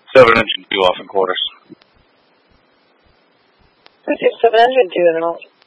7 inch and 2 off in quarters. 7 inch and 2 in all.